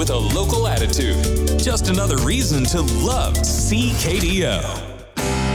with a local attitude. Just another reason to love CKDO.